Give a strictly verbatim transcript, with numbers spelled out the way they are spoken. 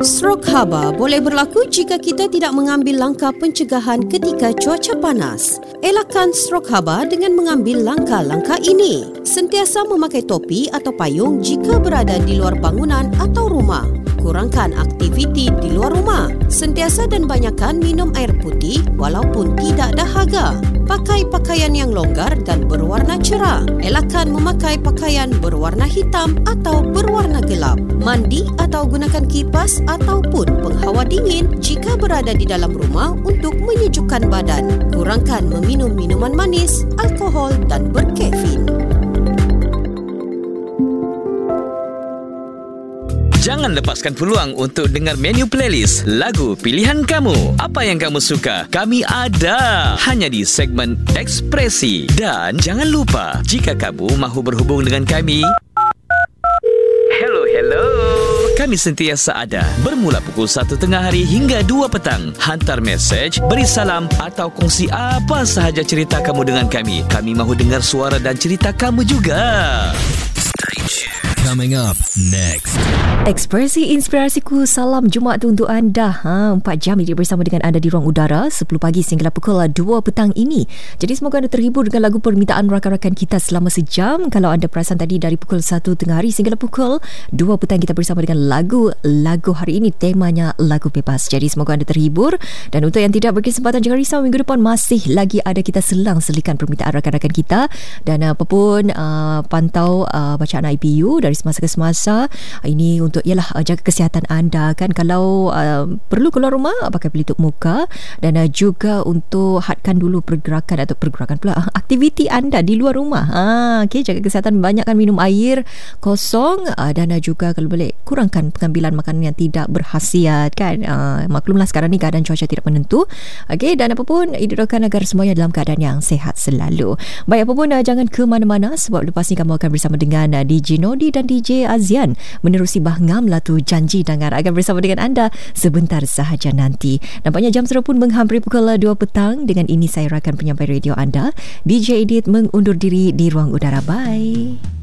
Stroke haba boleh berlaku jika kita tidak mengambil langkah pencegahan ketika cuaca panas. Elakkan stroke haba dengan mengambil langkah-langkah ini. Sentiasa memakai topi atau payung jika berada di luar bangunan atau rumah. Kurangkan aktiviti di luar rumah. Sentiasa dan banyakkan minum air putih walaupun tidak dahaga. Pakai pakaian yang longgar dan berwarna cerah. Elakkan memakai pakaian berwarna hitam atau berwarna gelap. Mandi atau gunakan kipas ataupun penghawa dingin jika berada di dalam rumah untuk menyejukkan badan. Kurangkan meminum minuman manis, alkohol dan berkafein. Jangan lepaskan peluang untuk dengar menu playlist lagu pilihan kamu. Apa yang kamu suka, kami ada hanya di segmen Ekspresi. Dan jangan lupa, jika kamu mahu berhubung dengan kami, hello, hello. Kami sentiasa ada bermula pukul satu tengah hari hingga dua petang. Hantar mesej, beri salam atau kongsi apa sahaja cerita kamu dengan kami. Kami mahu dengar suara dan cerita kamu juga. Coming up next. Ekspresi Inspirasiku, salam Jumaat untuk anda. Ha, empat jam ini bersama dengan anda di ruang udara sepuluh pagi sehingga pukul dua petang ini. Jadi semoga anda terhibur dengan lagu permintaan rakan-rakan kita selama sejam. Kalau anda perasan tadi dari pukul satu tengah hari sehingga pukul dua petang kita bersama dengan lagu-lagu hari ini. Temanya lagu bebas. Jadi semoga anda terhibur. Dan untuk yang tidak berkesempatan, jangan risau, minggu depan masih lagi ada kita selang-selikan permintaan rakan-rakan kita. Dan apapun uh, pantau uh, bacaan I P U dari semasa ke semasa. Ini untuk ialah uh, jaga kesihatan anda kan. Kalau uh, perlu keluar rumah, pakai pelitup muka. Dan uh, juga untuk hadkan dulu pergerakan atau pergerakan pula uh, aktiviti anda di luar rumah. Ha, okay, jaga kesihatan, banyakkan minum air kosong uh, dan uh, juga kalau boleh kurangkan pengambilan makanan yang tidak berkhasiat kan. Uh, maklumlah sekarang ni keadaan cuaca tidak menentu. Okey, dan apapun didoakan agar semuanya dalam keadaan yang sehat selalu. Baik, apapun uh, jangan ke mana-mana sebab lepas ni kamu akan bersama dengan uh, D J Nodi dan D J Azian menerusi Bahngam Latu Janji Dangar akan bersama dengan anda sebentar sahaja nanti. Nampaknya jam sudah pun menghampiri pukul dua petang. Dengan ini saya rakan penyampai radio anda, D J Edith mengundur diri di ruang udara. Bye.